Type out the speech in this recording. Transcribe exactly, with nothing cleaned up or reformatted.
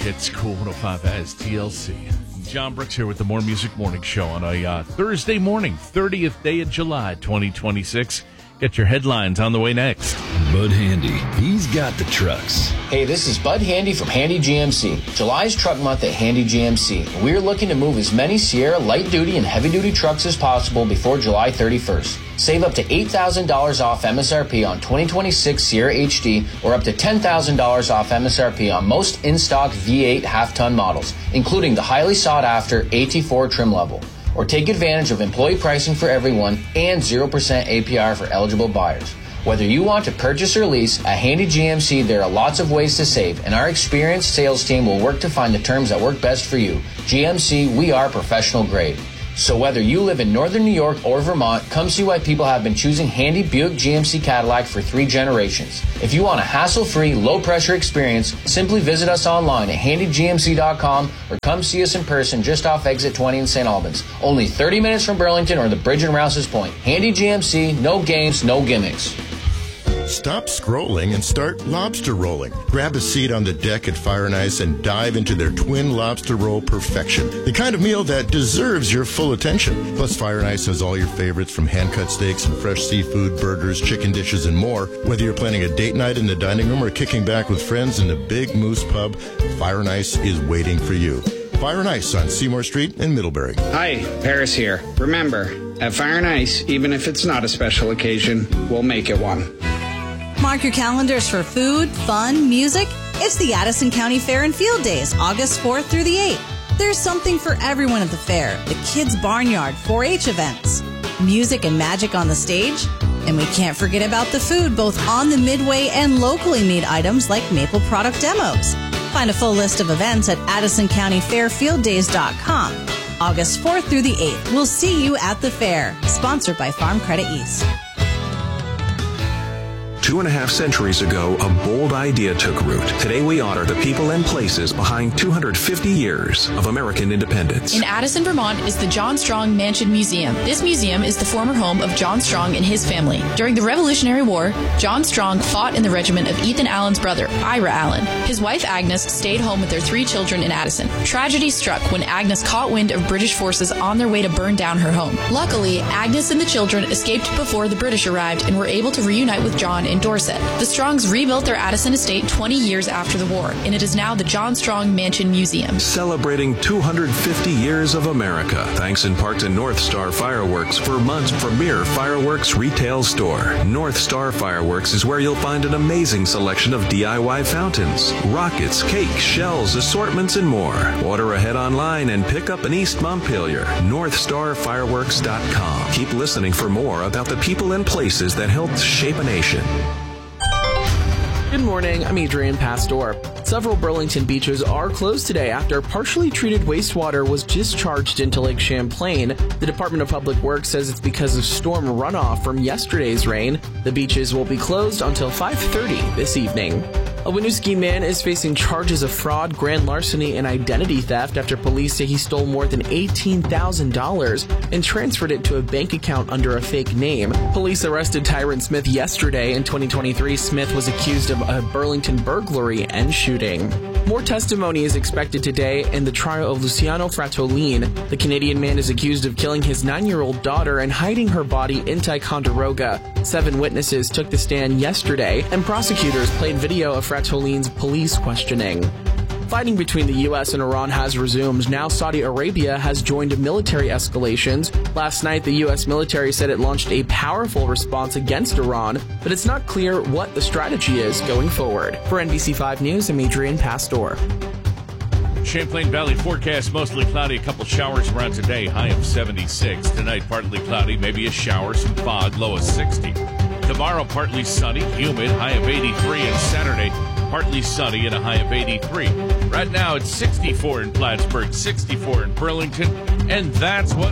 Hits Cool one oh five as T L C. John Brooks here with the More Music Morning Show on a uh, Thursday morning, thirtieth day of July, twenty twenty-six. Get your headlines on the way next. Bud Handy, he's got the trucks. Hey, this is Bud Handy from Handy G M C. July is truck month at Handy G M C. We're looking to move as many Sierra light-duty and heavy-duty trucks as possible before July thirty-first. Save up to eight thousand dollars off M S R P on twenty twenty-six Sierra H D or up to ten thousand dollars off M S R P on most in-stock V eight half-ton models, including the highly sought-after A T four trim level. Or take advantage of employee pricing for everyone and zero percent A P R for eligible buyers. Whether you want to purchase or lease, at Handy G M C there are lots of ways to save, and our experienced sales team will work to find the terms that work best for you. G M C, we are professional grade. So whether you live in northern New York or Vermont, come see why people have been choosing Handy Buick G M C Cadillac for three generations. If you want a hassle-free, low-pressure experience, simply visit us online at handy g m c dot com or come see us in person just off exit twenty in Saint Albans. Only thirty minutes from Burlington or the bridge in Rouse's Point. Handy G M C, no games, no gimmicks. Stop scrolling and start lobster rolling. Grab a seat on the deck at Fire and Ice and dive into their twin lobster roll perfection. The kind of meal that deserves your full attention. Plus, Fire and Ice has all your favorites from hand-cut steaks and fresh seafood, burgers, chicken dishes, and more. Whether you're planning a date night in the dining room or kicking back with friends in the Big Moose Pub, Fire and Ice is waiting for you. Fire and Ice on Seymour Street in Middlebury. Hi, Paris here. Remember, at Fire and Ice, even if it's not a special occasion, we'll make it one. Mark your calendars for food, fun, music. It's the Addison County Fair and Field Days, August fourth through the eighth. There's something for everyone at the fair. The Kids Barnyard four H events, music and magic on the stage, and we can't forget about the food, both on the Midway and locally made items like maple product demos. Find a full list of events at addison county fair field days dot com. August fourth through the eighth. We'll see you at the fair. Sponsored by Farm Credit East. Two and a half centuries ago, a bold idea took root. Today we honor the people and places behind two hundred fifty years of American independence. In Addison, Vermont is the John Strong Mansion Museum. This museum is the former home of John Strong and his family. During the Revolutionary War, John Strong fought in the regiment of Ethan Allen's brother, Ira Allen. His wife Agnes stayed home with their three children in Addison. Tragedy struck when Agnes caught wind of British forces on their way to burn down her home. Luckily, Agnes and the children escaped before the British arrived and were able to reunite with John in Dorset. The Strongs rebuilt their Addison estate twenty years after the war, and it is now the John Strong Mansion Museum. Celebrating two hundred fifty years of America, thanks in part to North Star Fireworks, Vermont's premier fireworks retail store. North Star Fireworks is where you'll find an amazing selection of D I Y fountains, rockets, cake, shells, assortments, and more. Order ahead online and pick up an East Montpelier. north star fireworks dot com. Keep listening for more about the people and places that helped shape a nation. Good morning, I'm Adrian Pastor. Several Burlington beaches are closed today after partially treated wastewater was discharged into Lake Champlain. The Department of Public Works says it's because of storm runoff from yesterday's rain. The beaches will be closed until five thirty this evening. A Winooski man is facing charges of fraud, grand larceny, and identity theft after police say he stole more than eighteen thousand dollars and transferred it to a bank account under a fake name. Police arrested Tyron Smith yesterday. In twenty twenty-three, Smith was accused of a Burlington burglary and shooting. More testimony is expected today in the trial of Luciano Fratolin. The Canadian man is accused of killing his nine-year-old daughter and hiding her body in Ticonderoga. Seven witnesses took the stand yesterday, and prosecutors played video of Fratolin's police questioning. Fighting between the U S and Iran has resumed. Now Saudi Arabia has joined military escalations. Last night, the U S military said it launched a powerful response against Iran, but it's not clear what the strategy is going forward. For N B C five News, I'm Adrian Pastor. Champlain Valley forecast, mostly cloudy, a couple showers around today, high of seventy-six. Tonight, partly cloudy, maybe a shower, some fog, low of sixty. Tomorrow, partly sunny, humid, high of eighty-three. And Saturday, partly sunny and a high of eighty-three. Right now, it's sixty-four in Plattsburgh, sixty-four in Burlington, and that's what